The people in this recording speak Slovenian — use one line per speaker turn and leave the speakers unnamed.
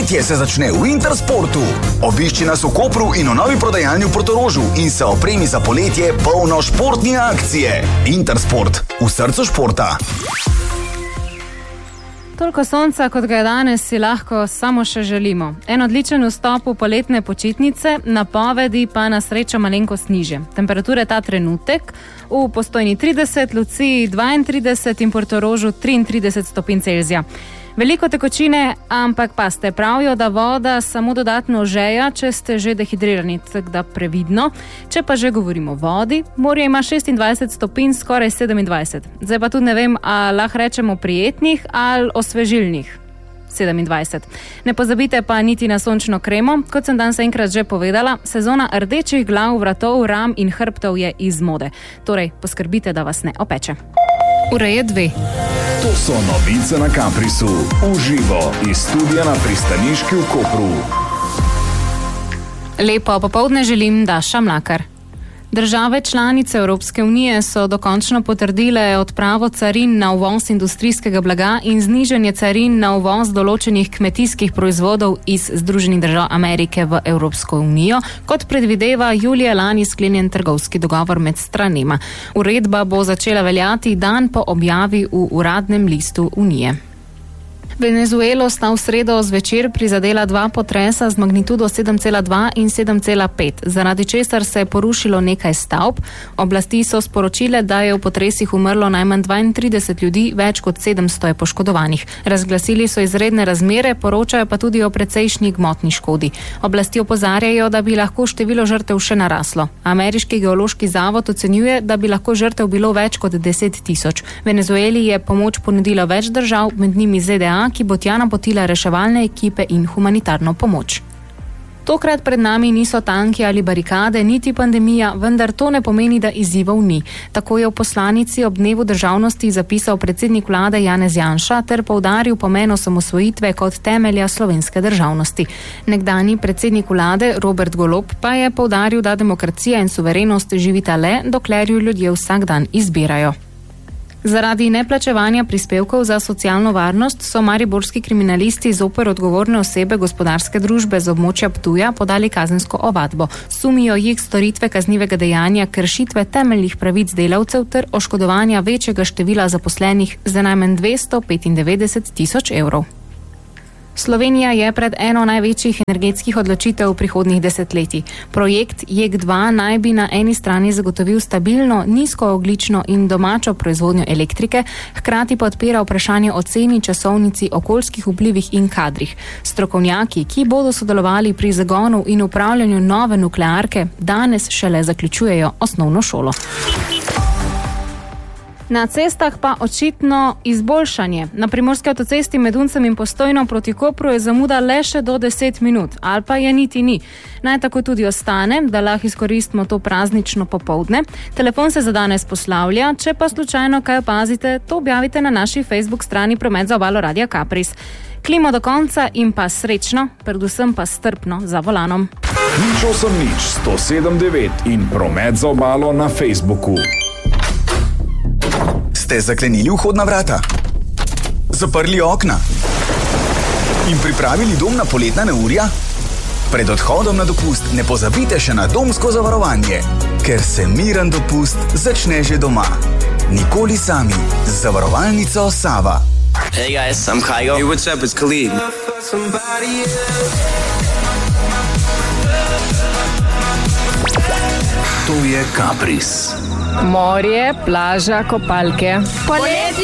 Poletje se začne v Intersportu. Obišči nas v Kopru in v novi prodajalni v Portorožu in se opremi za poletje polno športne akcije. Intersport, v srcu športa.
Toliko sonca, kot ga je danes, si lahko samo še želimo. En odličen vstop v poletne počitnice, napovedi pa na srečo malenkost nižje. Temperature ta trenutek v Postojni 30, Luciji 32 in Portorožu 33 stopinj Celzija. Veliko tekočine, ampak paste, pravijo, da voda samo dodatno žeja, če ste že dehidrirani, tako da previdno. Če pa že govorimo o vodi, morje ima 26 stopinj, skoraj 27. Zdaj pa tudi ne vem, ali lahko rečemo prijetnih ali osvežilnih 27. Ne pozabite pa niti na sončno kremo. Kot sem danes enkrat že povedala, sezona rdečih glav, vratov, ram in hrbtov je iz mode. Torej, poskrbite, da vas ne opeče. Ura je 2.
To so novice na Caprisu. Uživo iz studia na pristaniški v Kopru.
Lepo popoldne želim, Daša Mlakar. Države članice Evropske unije so dokončno potrdile odpravo carin na uvoz industrijskega blaga in znižanje carin na uvoz določenih kmetijskih proizvodov iz Združenih držav Amerike v Evropsko unijo, kot predvideva julija lani sklenjen trgovski dogovor med stranema. Uredba bo začela veljati dan po objavi v uradnem listu Unije. Venezuelo sta v sredo zvečer prizadela dva potresa z magnitudo 7,2 in 7,5, zaradi česar se je porušilo nekaj stavb. Oblasti so sporočile, da je v potresih umrlo najmanj 32 ljudi, več kot 700 je poškodovanih. Razglasili so izredne razmere, poročajo pa tudi o precejšnji gmotni škodi. Oblasti opozarjajo, da bi lahko število žrtev še naraslo. Ameriški geološki zavod ocenjuje, da bi lahko žrtev bilo več kot 10 tisoč. Venezueli je pomoč ponudila več držav, med njimi ZDA, ki bo tja napotila reševalne ekipe in humanitarno pomoč. Tokrat pred nami niso tanki ali barikade, niti pandemija, vendar to ne pomeni, da izzivov ni. Tako je v poslanici ob dnevu državnosti zapisal predsednik vlade Janez Janša ter poudaril pomen osamosvojitve kot temelja slovenske državnosti. Nekdanji predsednik vlade Robert Golob pa je poudaril, da demokracija in suverenost živita le, dokler ju ljudje vsak dan izbirajo. Zaradi neplačevanja prispevkov za socialno varnost so mariborski kriminalisti zoper odgovorne osebe gospodarske družbe z območja Ptuja podali kazensko ovadbo. Sumijo jih storitve kaznivega dejanja kršitve temeljnih pravic delavcev ter oškodovanja večjega števila zaposlenih za najmanj 295 tisoč evrov. Slovenija je pred eno največjih energetskih odločitev v prihodnjih desetletij. Projekt JEK2 naj bi na eni strani zagotovil stabilno, nizkoogljično in domačo proizvodnjo elektrike, hkrati pa odpira vprašanje o ceni, časovnici, okoljskih vplivih in kadrih. Strokovnjaki, ki bodo sodelovali pri zagonu in upravljanju nove nuklearke, danes šele zaključujejo osnovno šolo. Na cestah pa očitno izboljšanje. Na primorski avtocesti med Uncem in Postojno proti Kopru je zamuda le še do 10 minut, ali pa je niti ni. Naj tako tudi ostane, da lahko izkoristimo to praznično popoldne. Telefon se za danes poslavlja, če pa slučajno kaj opazite, to objavite na naši Facebook strani Promet za obalo Radia Capris. Klimo do konca in pa srečno, predvsem pa strpno za volanom.
Nič 107.9 in Promet za obalo na Facebooku.
Ste zaklenili vhodna vrata? Zaprli okna? In pripravili dom na poletna neurja? Pred odhodom na dopust ne pozabite še na domsko zavarovanje, ker se miren dopust začne že doma. Nikoli sami z zavarovalnico Sava.
Hey guys, I'm Kygo. Hey, what's up? It's Khalid.
To je Capris.
Morje, plaža, kopalke.